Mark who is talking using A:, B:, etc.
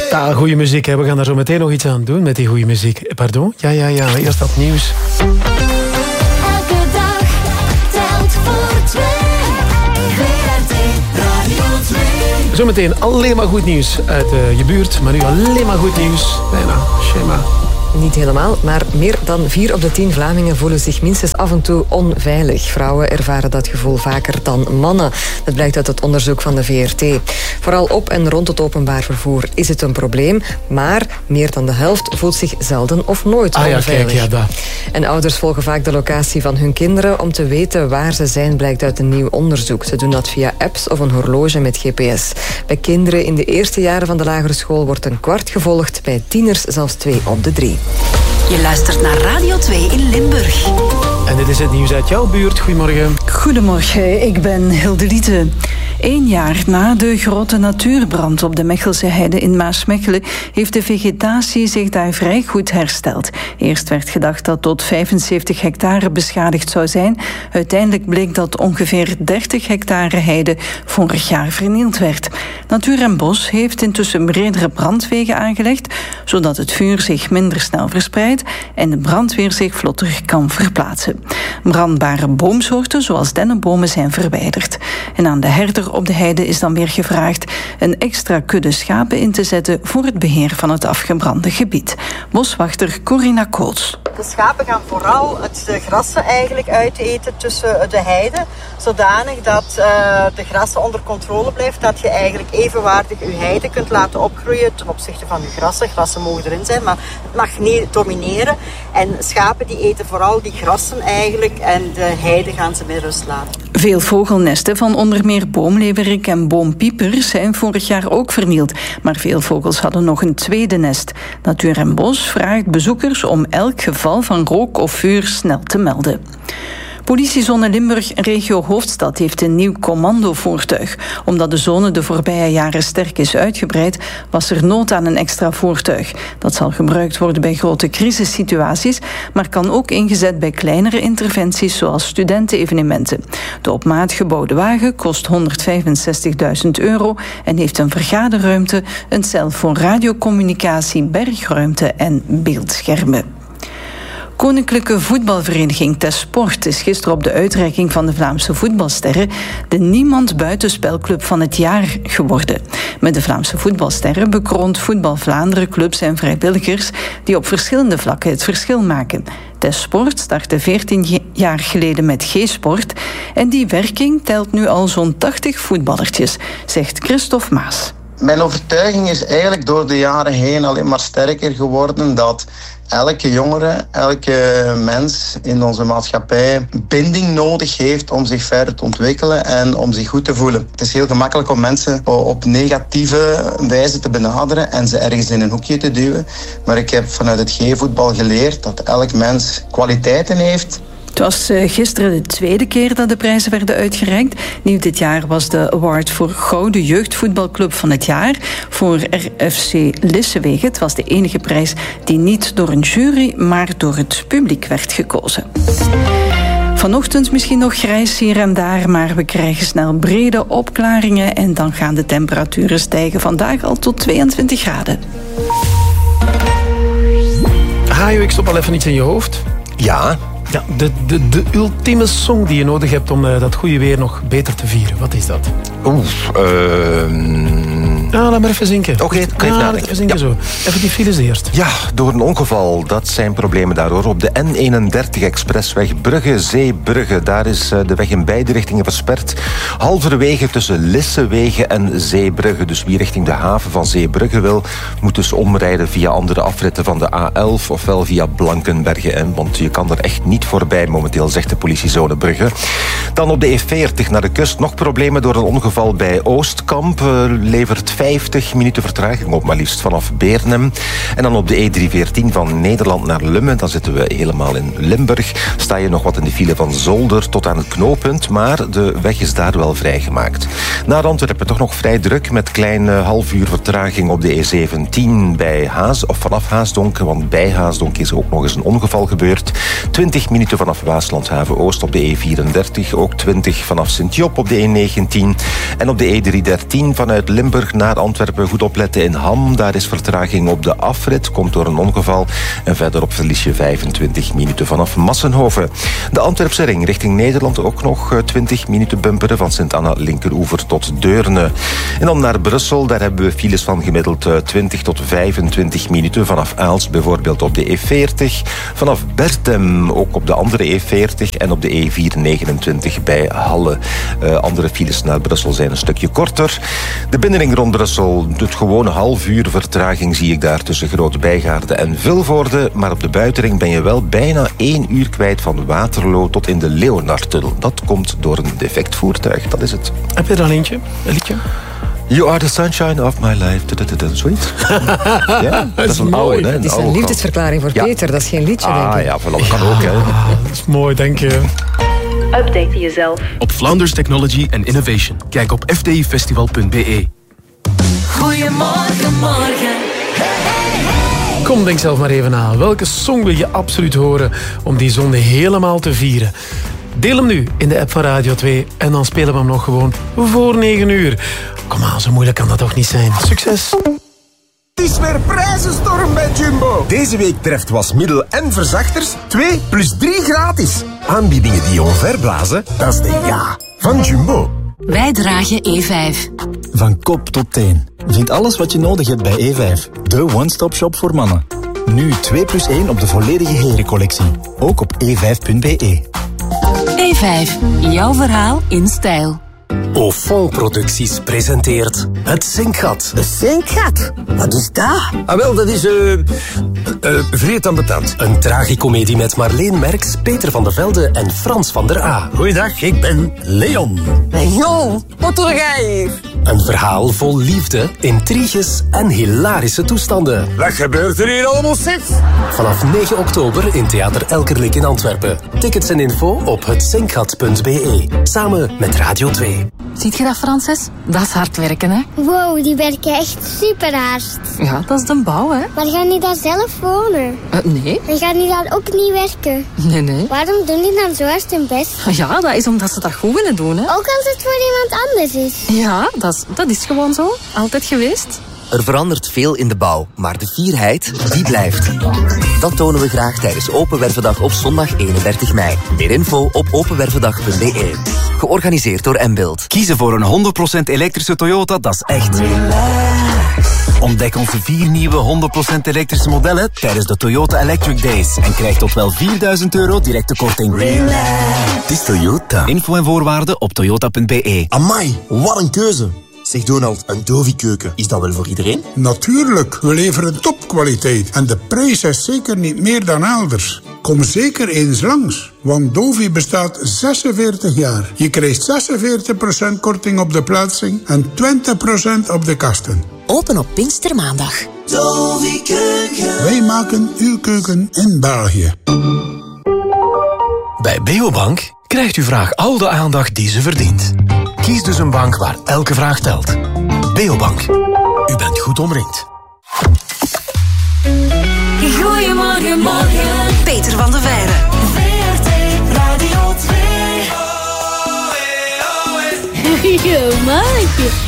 A: Ja, goede muziek. Hè. We gaan daar zo meteen nog iets aan doen met die goede muziek. Pardon? Ja. Eerst dat nieuws.
B: Elke dag telt voor twee. VRT Radio 2.
A: Zometeen alleen maar goed nieuws uit je buurt. Maar nu alleen maar goed nieuws. Bijna. Schema.
C: Niet helemaal, maar meer dan 4 op de 10 Vlamingen voelen zich minstens af en toe onveilig. Vrouwen ervaren dat gevoel vaker dan mannen. Dat blijkt uit het onderzoek van de VRT. Vooral op en rond het openbaar vervoer is het een probleem, maar meer dan de helft voelt zich zelden of nooit onveilig.
A: Kijk, ja, dat.
C: En ouders volgen vaak de locatie van hun kinderen om te weten waar ze zijn, blijkt uit een nieuw onderzoek. Ze doen dat via apps of een horloge met GPS. Bij kinderen in de eerste jaren van de lagere school wordt een kwart gevolgd, bij tieners zelfs 2 op de 3.
D: Je luistert naar Radio 2 in Limburg.
A: En dit is het nieuws uit jouw buurt. Goedemorgen.
E: Goedemorgen, ik ben Hilde Liete. 1 jaar na de grote natuurbrand op de Mechelse Heide in Maasmechelen heeft de vegetatie zich daar vrij goed hersteld. Eerst werd gedacht dat tot 75 hectare beschadigd zou zijn. Uiteindelijk bleek dat ongeveer 30 hectare heide vorig jaar vernield werd. Natuur en Bos heeft intussen bredere brandwegen aangelegd, zodat het vuur zich minder snel verspreidt en de brandweer zich vlotter kan verplaatsen. Brandbare boomsoorten zoals dennenbomen zijn verwijderd. En aan de herder op de heide is dan weer gevraagd een extra kudde schapen in te zetten voor het beheer van het afgebrande gebied. Boswachter Corina Kools.
F: De schapen gaan vooral het grassen eigenlijk uiteten tussen de heide, zodanig dat de grassen onder controle blijft, dat je eigenlijk evenwaardig je heide kunt laten opgroeien ten opzichte van je grassen. Grassen mogen erin zijn, maar het mag niet domineren. En schapen die eten vooral die grassen eigenlijk en de heide gaan ze met rust laten.
E: Veel vogelnesten van onder meer boomleeuwerik en boompieper zijn vorig jaar ook vernield. Maar veel vogels hadden nog een tweede nest. Natuur en Bos vraagt bezoekers om elk geval van rook of vuur snel te melden. Politiezone Limburg regio Hoofdstad heeft een nieuw commandovoertuig. Omdat de zone de voorbije jaren sterk is uitgebreid, was er nood aan een extra voertuig. Dat zal gebruikt worden bij grote crisissituaties, maar kan ook ingezet bij kleinere interventies zoals studentenevenementen. De op maat gebouwde wagen kost €165.000 en heeft een vergaderruimte, een cel voor radiocommunicatie, bergruimte en beeldschermen. Koninklijke Voetbalvereniging Tesport is gisteren op de uitreiking van de Vlaamse voetbalsterren de Niemand Buitenspelclub van het jaar geworden. Met de Vlaamse voetbalsterren bekroont Voetbal Vlaanderen clubs en vrijwilligers die op verschillende vlakken het verschil maken. Tesport startte 14 jaar geleden met G-sport en die werking telt nu al zo'n 80 voetballertjes, zegt Christophe Maas.
G: Mijn overtuiging is eigenlijk door de jaren heen alleen maar sterker geworden dat elke jongere, elke mens in onze maatschappij binding nodig heeft om zich verder te ontwikkelen en om zich goed te voelen. Het is heel gemakkelijk om mensen op negatieve wijze te benaderen en ze ergens in een hoekje te duwen. Maar ik heb vanuit het G-voetbal geleerd dat elk mens kwaliteiten heeft.
E: Het was gisteren de tweede keer dat de prijzen werden uitgereikt. Nieuw dit jaar was de award voor Gouden Jeugdvoetbalclub van het jaar voor RFC Lissewegen. Het was de enige prijs die niet door een jury, maar door het publiek werd gekozen. Vanochtend misschien nog grijs hier en daar, maar we krijgen snel brede opklaringen en dan gaan de temperaturen stijgen. Vandaag al tot 22 graden.
A: Hajo, ik stop al even iets in je hoofd.
H: Ja.
A: Ja, de ultieme song die je nodig hebt om dat goede weer nog beter te vieren. Wat is dat? Laat maar even zinken.
H: Oké, kan even nadenken.
A: Even zinken zo. Even die files eerst.
H: Ja, door een ongeval. Dat zijn problemen daardoor. Op de N31 Expressweg Brugge-Zeebrugge. Daar is de weg in beide richtingen versperd. Halverwege tussen Lissewegen en Zeebrugge. Dus wie richting de haven van Zeebrugge wil, moet dus omrijden via andere afritten van de A11 ofwel via Blankenberge. Want je kan er echt niet voorbij momenteel, zegt de politiezone Brugge. Dan op de E40 naar de kust nog problemen door een ongeval bij Oostkamp. Levert 50 minuten vertraging op, maar liefst vanaf Beernem. En dan op de E314 van Nederland naar Lummen. Dan zitten we helemaal in Limburg. Sta je nog wat in de file van Zolder tot aan het knooppunt, maar de weg is daar wel vrijgemaakt. Naar Antwerpen toch nog vrij druk met klein half uur vertraging op de E17 bij vanaf Haasdonk, want bij Haasdonk is ook nog eens een ongeval gebeurd. 20 minuten vanaf Waaslandhaven Oost op de E34, ook 20 vanaf Sint-Job op de E19 en op de E313 vanuit Limburg naar naar Antwerpen, goed opletten in Ham. Daar is vertraging op de afrit, komt door een ongeval. En verderop verlies je 25 minuten vanaf Massenhoven. De Antwerpse ring richting Nederland ook nog 20 minuten bumperen van Sint-Anna linkeroever tot Deurne. En dan naar Brussel, daar hebben we files van gemiddeld 20 tot 25 minuten. Vanaf Aalst bijvoorbeeld op de E40. Vanaf Bertem ook op de andere E40 en op de E429 bij Halle. Andere files naar Brussel zijn een stukje korter. De binnenring rond Brussel, het gewone half uur vertraging zie ik daar tussen Grote Bijgaarden en Vilvoorde. Maar op de buitenring ben je wel bijna 1 uur kwijt van Waterloo tot in de Leonardtunnel. Dat komt door een defect voertuig, dat is het.
A: Heb je er al eentje? Een liedje?
H: You are the sunshine of my life. Zoiets? Ja, dat is een oude.
C: Het is een liefdesverklaring voor Peter, dat is geen liedje, denk ik.
H: Ja, dat kan ook. Hè.
A: Dat is mooi, denk je.
I: Update jezelf op Flanders Technology and Innovation. Kijk op fdifestival.be.
B: Goedemorgen, morgen.
A: Kom, denk zelf maar even na. Welke song wil je absoluut horen om die zonde helemaal te vieren? Deel hem nu in de app van Radio 2 en dan spelen we hem nog gewoon voor 9 uur. Kom aan, zo moeilijk kan dat toch niet zijn. Succes!
J: Het is weer prijzenstorm bij Jumbo. Deze week treft wasmiddel en verzachters 2 plus 3 gratis. Aanbiedingen die je omverblazen, dat is de ja van Jumbo.
D: Wij dragen E5.
K: Van kop tot teen. Vind alles wat je nodig hebt bij E5. De one-stop shop voor mannen. Nu 2 plus 1 op de volledige herencollectie. Ook op e5.be.
D: E5. Jouw verhaal in stijl.
L: Ofon Producties presenteert Het Zinkgat.
M: Het Zinkgat? Wat is dat?
L: Ah wel, dat is vreed ambetant. Een tragicomedie met Marleen Merks, Peter van der Velde en Frans van der A.
M: Goeiedag, ik ben Leon. Leon, wat doe jij hier?
L: Een verhaal vol liefde, intriges en hilarische toestanden.
M: Wat gebeurt er hier allemaal, zeg?
L: Vanaf 9 oktober in Theater Elkerlijk in Antwerpen. Tickets en info op hetzinkgat.be. Samen met Radio 2.
N: Ziet je dat, Frances? Dat is hard werken, hè?
O: Wow, die werken echt super hard.
N: Ja, dat is de bouw, hè?
O: Maar gaan die daar zelf wonen?
N: Nee.
O: En gaan die daar ook niet werken?
N: Nee.
O: Waarom doen die dan zo hard hun best?
N: Ja, dat is omdat ze dat goed willen doen, hè?
O: Ook als het voor iemand anders is?
N: Ja, dat is gewoon zo. Altijd geweest.
P: Er verandert veel in de bouw, maar de fierheid, die blijft. Dat tonen we graag tijdens Open Wervendag op zondag 31 mei. Meer info op openwervendag.be. Georganiseerd door Mbuild.
Q: Kiezen voor een 100% elektrische Toyota, dat is echt relax. Ontdek onze 4 nieuwe 100% elektrische modellen tijdens de Toyota Electric Days. En krijg tot wel €4.000 directe korting.
M: Relax. Het is Toyota.
Q: Info en voorwaarden op toyota.be.
J: Amai, wat een keuze. Zeg Donald, een Dovi-keuken, is dat wel voor iedereen?
R: Natuurlijk, we leveren topkwaliteit en de prijs is zeker niet meer dan elders. Kom zeker eens langs, want Dovi bestaat 46 jaar. Je krijgt 46% korting op de plaatsing en 20% op de kasten.
D: Open op Pinkstermaandag.
R: Dovi-keuken. Wij maken uw keuken in België.
I: Bij Beobank krijgt uw vraag al de aandacht die ze verdient. Kies dus een bank waar elke vraag telt. Beobank. U bent goed omringd.
B: Goedemorgen, morgen.
D: Peter van der Veijren.
B: VRT Radio 2.
O: Goedemorgen.